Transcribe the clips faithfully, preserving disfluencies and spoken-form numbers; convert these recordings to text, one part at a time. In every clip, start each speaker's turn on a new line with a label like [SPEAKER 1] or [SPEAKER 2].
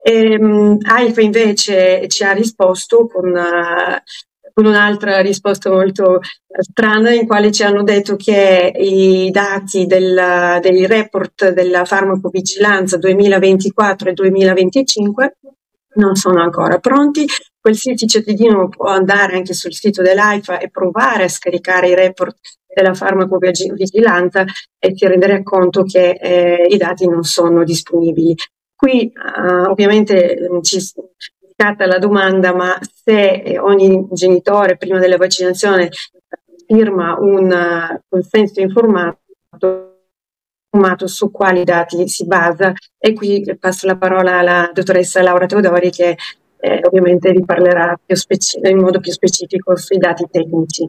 [SPEAKER 1] Ehm, AIFA invece ci ha risposto con, eh, con un'altra risposta molto strana, in quale ci hanno detto che i dati del, dei report della farmacovigilanza duemilaventiquattro e duemilaventicinque non sono ancora pronti. Qualsiasi cittadino può andare anche sul sito dell'AIFA e provare a scaricare i report della farmacovigilanza e si renderà conto che eh, i dati non sono disponibili. Qui uh, ovviamente ci scatta la domanda, ma se ogni genitore prima della vaccinazione firma un uh, consenso informato, informato su quali dati si basa, e qui passo la parola alla dottoressa Laura Teodori che eh, ovviamente vi parlerà più in modo più specifico sui dati tecnici.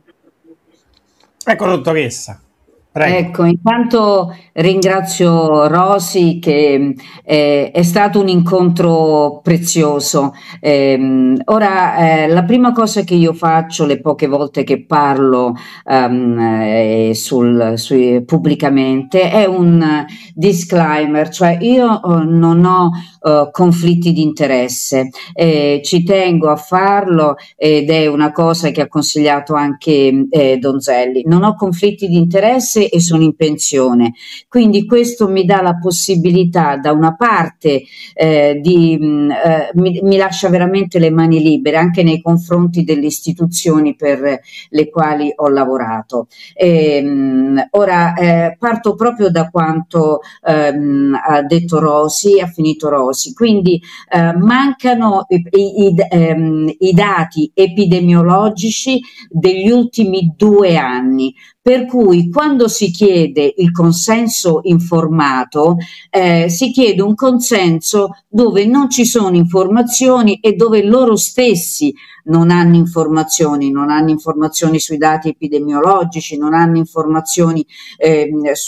[SPEAKER 2] Ecco, dottoressa. Prego.
[SPEAKER 3] Ecco, intanto ringrazio Rosy che eh, è stato un incontro prezioso. Eh, ora, eh, la prima cosa che io faccio le poche volte che parlo um, eh, sul, sui, pubblicamente è un disclaimer, cioè io uh, non ho uh, conflitti di interesse, eh, ci tengo a farlo ed è una cosa che ha consigliato anche eh, Donzelli. Non ho conflitti di interesse e sono in pensione, quindi questo mi dà la possibilità da una parte eh, di eh, mi, mi lascia veramente le mani libere anche nei confronti delle istituzioni per le quali ho lavorato. E, mh, ora eh, parto proprio da quanto ehm, ha detto Rosy, ha finito Rosy, quindi eh, mancano i, i, ehm, i dati epidemiologici degli ultimi due anni. Per cui quando si chiede il consenso informato, eh, si chiede un consenso dove non ci sono informazioni e dove loro stessi non hanno informazioni, non hanno informazioni sui dati epidemiologici, non hanno informazioni eh,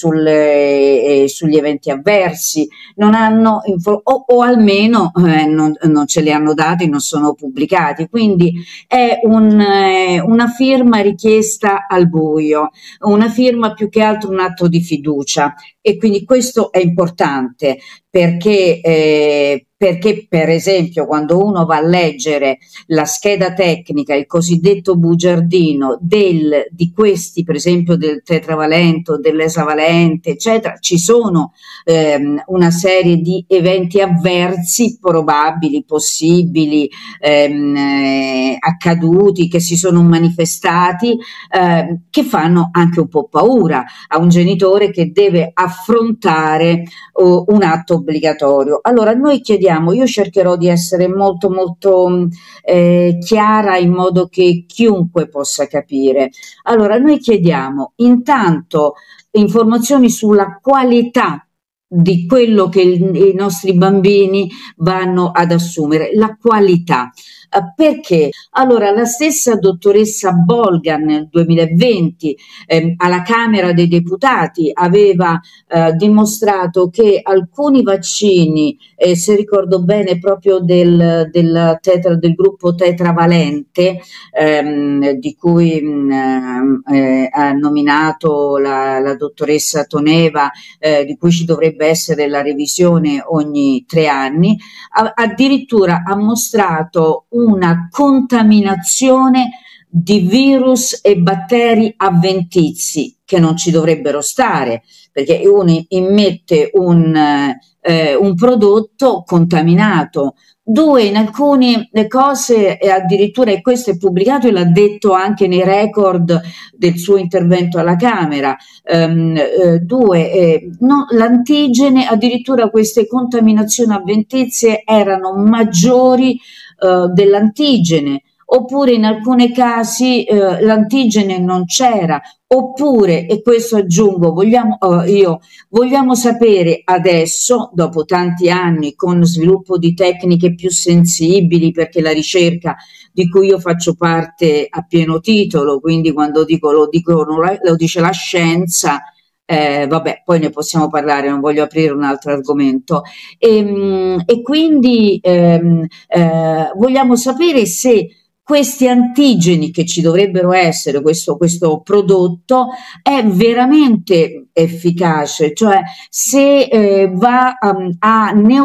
[SPEAKER 3] sulle, eh, sugli eventi avversi, non hanno o, o almeno eh, non, non ce li hanno dati, non sono pubblicati. Quindi è un, eh, una firma richiesta al buio, una firma più che altro un atto di fiducia, e quindi questo è importante perché eh, perché per esempio quando uno va a leggere la scheda tecnica, il cosiddetto bugiardino del, di questi, per esempio del tetravalente, dell'esavalente, eccetera, ci sono ehm, una serie di eventi avversi probabili, possibili, ehm, eh, accaduti, che si sono manifestati, eh, che fanno anche un po' paura a un genitore che deve affrontare oh, un atto obbligatorio. Allora noi chiediamo, io cercherò di essere molto molto eh, chiara in modo che chiunque possa capire. Allora noi chiediamo intanto informazioni sulla qualità di quello che il, i nostri bambini vanno ad assumere, la qualità. Uh, perché? Allora la stessa dottoressa Bolgan nel duemilaventi eh, alla Camera dei Deputati aveva eh, dimostrato che alcuni vaccini, eh, se ricordo bene proprio del, del, tetra, del gruppo tetravalente, ehm, di cui mh, eh, ha nominato la, la dottoressa Toneva, eh, di cui ci dovrebbe essere la revisione ogni tre anni, a, addirittura ha mostrato una contaminazione di virus e batteri avventizi che non ci dovrebbero stare, perché uno immette un, eh, un prodotto contaminato. Due, in alcune cose addirittura, e questo è pubblicato e l'ha detto anche nei record del suo intervento alla Camera, ehm, eh, due, eh, no, l'antigene, addirittura queste contaminazioni avventizie erano maggiori eh, dell'antigene, oppure in alcuni casi eh, l'antigene non c'era, oppure, e questo aggiungo, vogliamo, uh, io, vogliamo sapere adesso, dopo tanti anni, con sviluppo di tecniche più sensibili, perché la ricerca di cui io faccio parte a pieno titolo, quindi quando dico lo, dico, lo dice la scienza, eh, vabbè, poi ne possiamo parlare, non voglio aprire un altro argomento, e, e quindi ehm, eh, vogliamo sapere se questi antigeni che ci dovrebbero essere, questo, questo prodotto è veramente efficace, cioè se eh, va um, a neutralizzare